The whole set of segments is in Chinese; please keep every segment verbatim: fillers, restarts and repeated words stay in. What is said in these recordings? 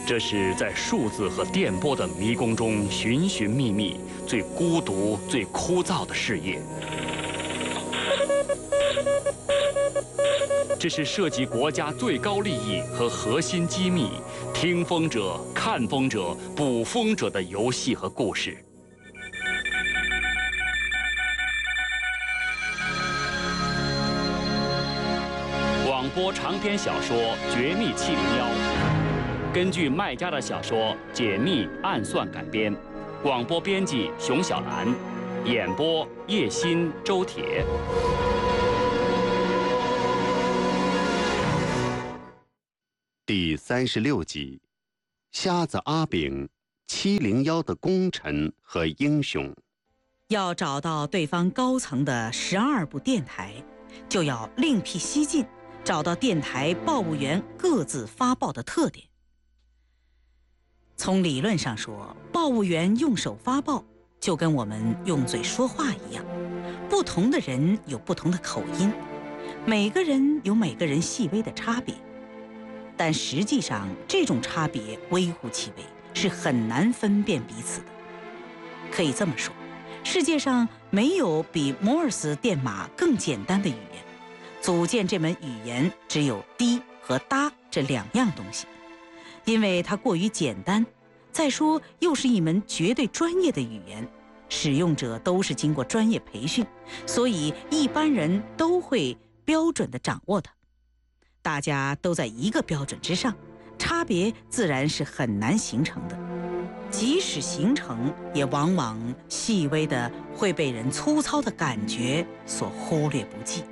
这是在数字和电波的迷宫中寻寻觅觅、最孤独、最枯燥的事业。这是涉及国家最高利益和核心机密、听风者、看风者、捕风者的游戏和故事。广播长篇小说《绝密七零幺》，根据麦家的小说《解密暗算》改编，广播编辑熊小兰，演播叶欣、周铁。 第三十六集，瞎子阿炳七零幺的功臣和英雄。 要找到对方高层的十二部电台，就要另辟蹊径，找到电台报务员各自发报的特点。从理论上说，报务员用手发报就跟我们用嘴说话一样，不同的人有不同的口音，每个人有每个人细微的差别，但实际上这种差别微乎其微，是很难分辨彼此的。可以这么说，世界上没有比摩尔斯电码更简单的语言，组建这门语言只有滴和哒这两样东西。因为它过于简单，再说又是一门绝对专业的语言，使用者都是经过专业培训，所以一般人都会标准地掌握它。大家都在一个标准之上，差别自然是很难形成的。即使形成，也往往细微的会被人粗糙的感觉所忽略不计。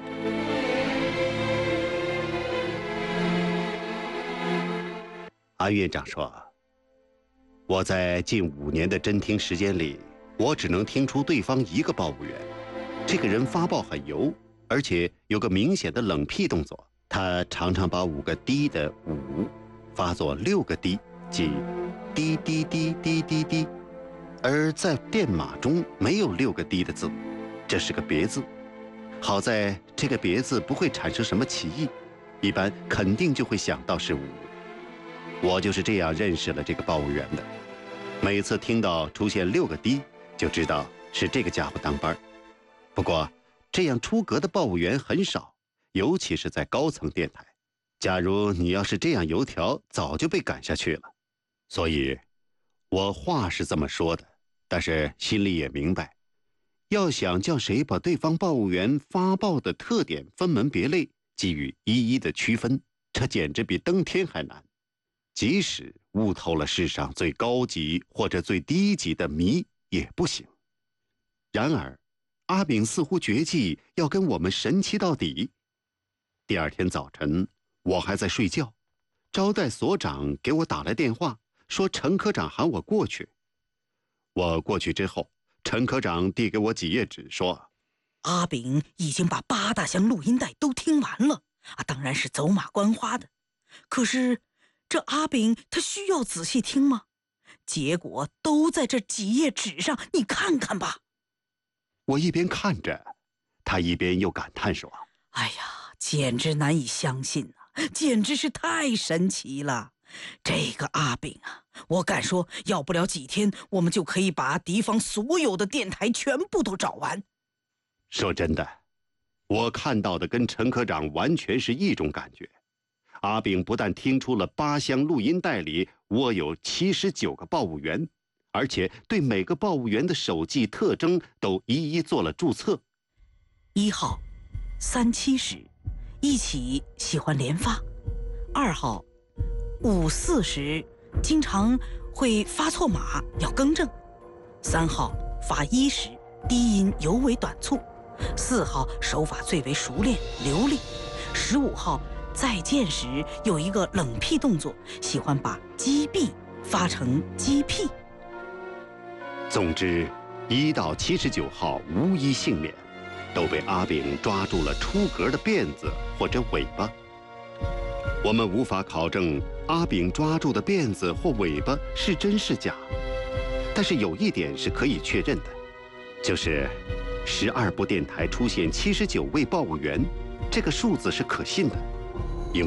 安院长说，我在近五年的侦听时间里，我只能听出对方一个报务员，这个人发报很油，而且有个明显的冷僻动作。他常常把五个滴的五发作六个滴，即滴滴滴滴滴滴，而在电码中没有六个滴的字，这是个别字。好在这个别字不会产生什么歧义，一般肯定就会想到是五。我就是这样认识了这个报务员的。每次听到出现六个滴，就知道是这个家伙当班。不过这样出格的报务员很少，尤其是在高层电台。假如你要是这样油条，早就被赶下去了。所以我话是这么说的，但是心里也明白，要想叫谁把对方报务员发报的特点分门别类，给予一一的区分，这简直比登天还难。即使悟透了世上最高级或者最低级的谜也不行。然而阿炳似乎决计要跟我们神奇到底。第二天早晨，我还在睡觉，招待所长给我打来电话，说陈科长喊我过去。我过去之后，陈科长递给我几页纸，说阿炳已经把八大箱录音带都听完了啊，当然是走马观花的。可是这阿炳他需要仔细听吗？结果都在这几页纸上，你看看吧。 我一边看着，他一边又感叹说， 哎呀，简直难以相信啊，简直是太神奇了。这个阿炳啊，我敢说要不了几天，我们就可以把敌方所有的电台全部都找完。 说真的，我看到的跟陈科长完全是一种感觉。阿炳不但听出了八箱录音带里窝有七十九个报务员，而且对每个报务员的手记特征都一一做了注册。 一号三七时一起喜欢连发，二号五四时经常会发错码要更正，三号发一时低音尤为短促，四号手法最为熟练流利，十五号再见时有一个冷僻动作，喜欢把击毙发成击屁。 总之一到七十九号无一幸免，都被阿炳抓住了出格的辫子或者尾巴。我们无法考证阿炳抓住的辫子或尾巴是真是假，但是有一点是可以确认的，就是十二部电台出现七十九位报务员，这个数字是可信的，因为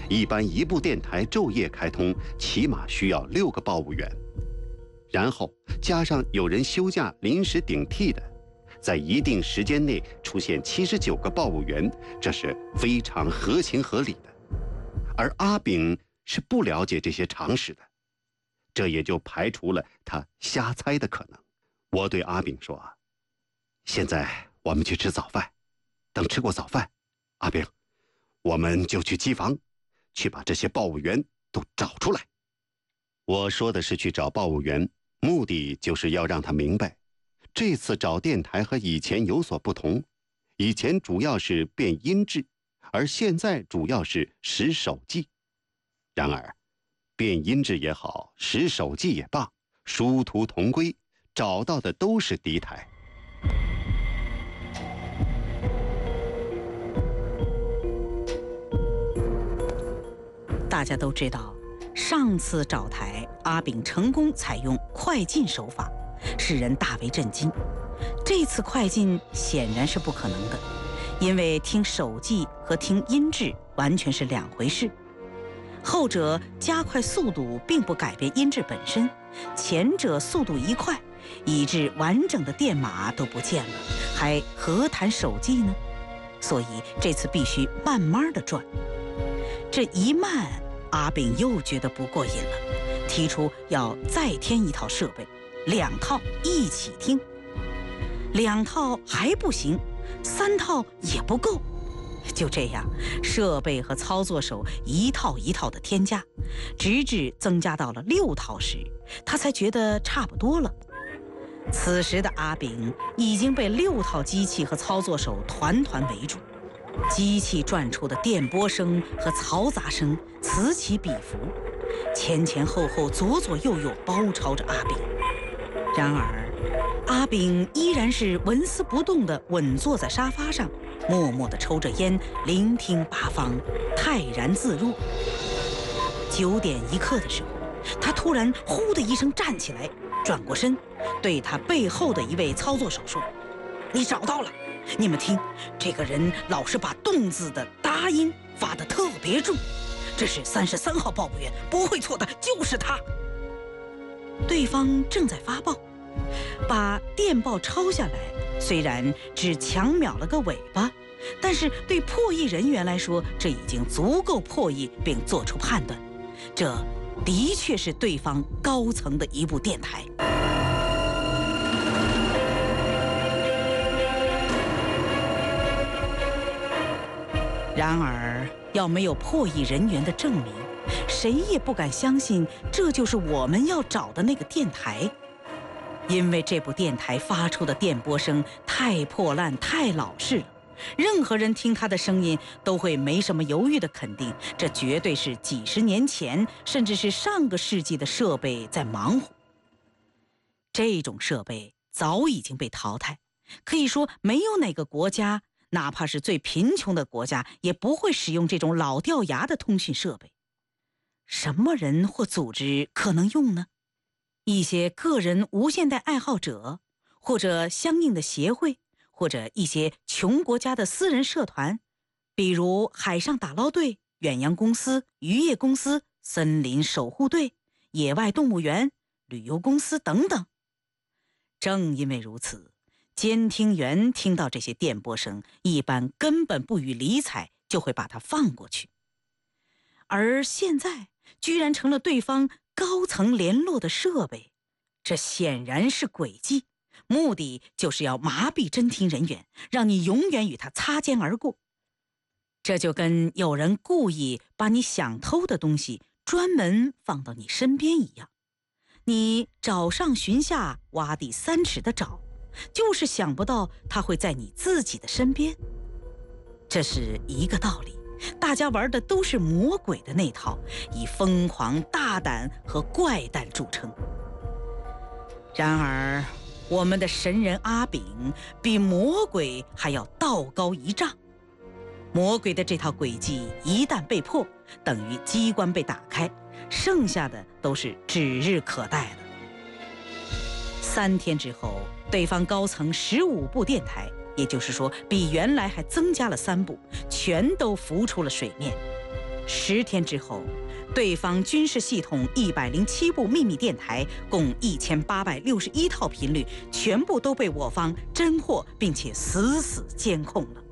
一般一部电台昼夜开通，起码需要六个报务员，然后加上有人休假临时顶替的，在一定时间内出现七十九个报务员，这是非常合情合理的。而阿炳是不了解这些常识的，这也就排除了他瞎猜的可能。我对阿炳说：“现在我们去吃早饭，等吃过早饭，阿炳，我们就去机房，去把这些报务员都找出来。”我说的是去找报务员，目的就是要让他明白，这次找电台和以前有所不同。以前主要是变音质，而现在主要是识手记。然而，变音质也好，识手记也罢，殊途同归，找到的都是敌台。 大家都知道，上次找台阿炳成功采用快进手法，使人大为震惊。这次快进显然是不可能的，因为听手记和听音质完全是两回事。后者加快速度并不改变音质本身，前者速度一快，以致完整的电码都不见了，还何谈手记呢？所以这次必须慢慢的转。这一慢，阿炳又觉得不过瘾了，提出要再添一套设备，两套一起听。两套还不行，三套也不够。就这样，设备和操作手一套一套的添加，直至增加到了六套时，他才觉得差不多了。此时的阿炳已经被六套机器和操作手团团围住，机器转出的电波声和嘈杂声此起彼伏，前前后后左左右右包抄着阿炳。然而阿炳依然是纹丝不动地稳坐在沙发上，默默地抽着烟，聆听八方，泰然自若。九点一刻的时候，他突然呼的一声站起来，转过身，对他背后的一位操作手说：“你找到了，你们听，这个人老是把动字的哒音发得特别重，这是三十三号报务员，不会错的，就是他。”对方正在发报，把电报抄下来，虽然只强秒了个尾巴，但是对破译人员来说，这已经足够破译并做出判断，这的确是对方高层的一部电台。然而，要没有破译人员的证明，谁也不敢相信这就是我们要找的那个电台。因为这部电台发出的电波声太破烂、太老式了，任何人听它的声音都会没什么犹豫地肯定，这绝对是几十年前甚至是上个世纪的设备在忙活。这种设备早已经被淘汰，可以说没有哪个国家，哪怕是最贫穷的国家，也不会使用这种老掉牙的通讯设备。什么人或组织可能用呢？一些个人无线带爱好者，或者相应的协会，或者一些穷国家的私人社团，比如海上打捞队、远洋公司、渔业公司、森林守护队、野外动物园、旅游公司等等。正因为如此，监听员听到这些电波声，一般根本不予理睬，就会把它放过去。而现在居然成了对方高层联络的设备，这显然是诡计，目的就是要麻痹侦听人员，让你永远与他擦肩而过。这就跟有人故意把你想偷的东西专门放到你身边一样，你找上寻下，挖地三尺的找，就是想不到他会在你自己的身边。这是一个道理，大家玩的都是魔鬼的那套，以疯狂、大胆和怪诞著称。然而我们的神人阿炳比魔鬼还要道高一丈。魔鬼的这套诡计一旦被破，等于机关被打开，剩下的都是指日可待了。三天之后，对方高层十五部电台，也就是说比原来还增加了三部，全都浮出了水面。 十天之后，对方军事系统一百零七部秘密电台，共一千八百六十一套频率，全部都被我方侦获并且死死监控了。